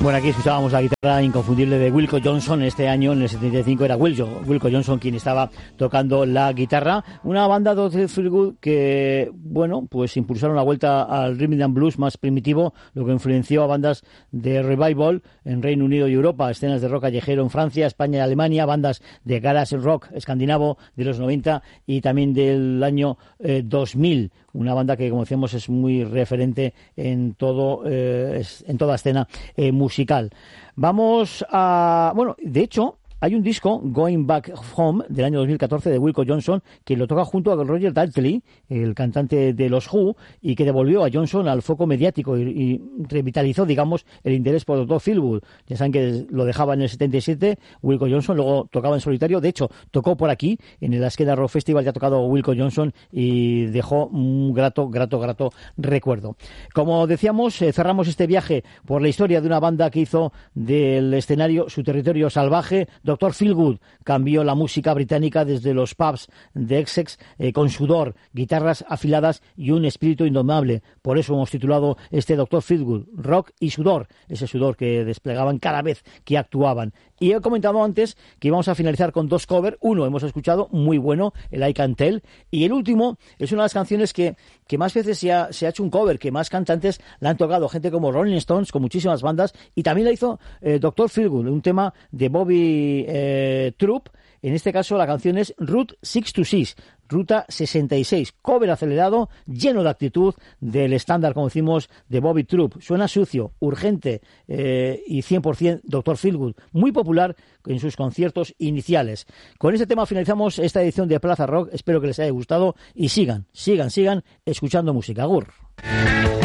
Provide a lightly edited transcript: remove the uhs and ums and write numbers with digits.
Bueno, aquí escuchábamos la guitarra inconfundible de Wilco Johnson. Este año, en el 75, era Wilco Johnson quien estaba tocando la guitarra. Una banda de Feel Good que, bueno, pues impulsaron la vuelta al rhythm and blues más primitivo, lo que influenció a bandas de revival en Reino Unido y Europa, escenas de rock callejero en Francia, España y Alemania, bandas de garage rock escandinavo de los 90 y también del año 2000. Una banda que, como decíamos, es muy referente en toda escena musical. Vamos a... Bueno, de hecho, hay un disco, Going Back Home, del año 2014, de Wilco Johnson, que lo toca junto a Roger Daltrey, el cantante de los Who, y que devolvió a Johnson al foco mediático y revitalizó, digamos, el interés por Dr. Feelgood. Ya saben que lo dejaba en el 77, Wilco Johnson, luego tocaba en solitario. De hecho, tocó por aquí, en el Askeda Rock Festival, ya ha tocado Wilco Johnson y dejó un grato recuerdo. Como decíamos, cerramos este viaje por la historia de una banda que hizo del escenario su territorio salvaje. Dr. Feelgood cambió la música británica desde los pubs de Essex con sudor, guitarras afiladas y un espíritu indomable. Por eso hemos titulado este Dr. Feelgood, Rock y Sudor, ese sudor que desplegaban cada vez que actuaban. Y he comentado antes que íbamos a finalizar con dos covers. Uno hemos escuchado, muy bueno, el I Can Tell, y el último es una de las canciones que más veces se ha hecho un cover, que más cantantes la han tocado, gente como Rolling Stones, con muchísimas bandas, y también la hizo Dr. Feelgood, un tema de Bobby Troop. En este caso la canción es Route 626, Ruta 66, cover acelerado, lleno de actitud del estándar, como decimos, de Bobby Troop. Suena sucio, urgente y 100% Dr. Feelgood, muy popular en sus conciertos iniciales. Con este tema finalizamos esta edición de Plaza Rock. Espero que les haya gustado y sigan escuchando música. Agur.